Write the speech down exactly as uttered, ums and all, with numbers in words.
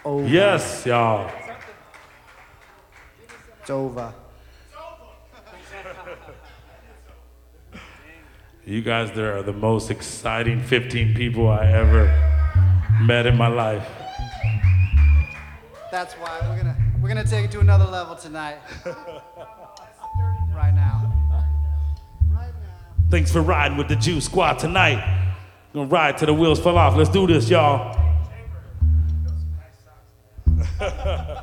over. Yes, y'all. It's over. You guys there are the most exciting fifteen people I ever met in my life. That's why we're gonna we're gonna take it to another level tonight. Right now. Right now. Thanks for riding with the Juice Squad tonight. Gonna ride till the wheels fall off. Let's do this, y'all.